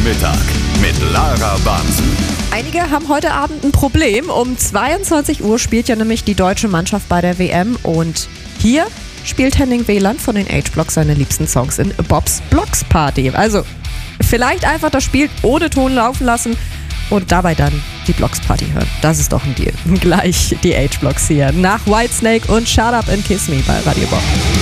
Mittag mit Lara Bamsen. Einige haben heute Abend ein Problem. Um 22 Uhr spielt ja nämlich die deutsche Mannschaft bei der WM und hier spielt Henning Wieland von den H-Blocks seine liebsten Songs in Bob's Blocks Party. Also vielleicht einfach das Spiel ohne Ton laufen lassen und dabei dann die Blocks Party hören. Das ist doch ein Deal. Gleich die H-Blocks hier nach Whitesnake und Shut Up and Kiss Me bei Radio Bob.